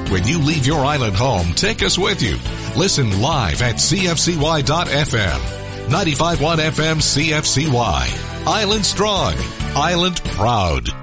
When you leave your island home, take us with you. Listen live at CFCY.FM. 95.1 FM CFCY. Island strong. Island proud.